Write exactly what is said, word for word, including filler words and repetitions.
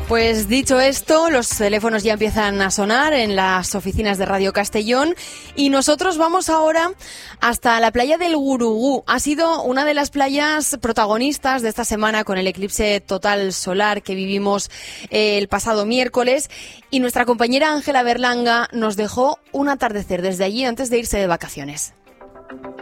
Pues dicho esto, los teléfonos ya empiezan a sonar en las oficinas de Radio Castellón y nosotros vamos ahora hasta la playa del Gurugú. Ha sido una de las playas protagonistas de esta semana con el eclipse total solar que vivimos eh, el pasado miércoles, y nuestra compañera Ángela Berlanga nos dejó un atardecer desde allí antes de irse de vacaciones.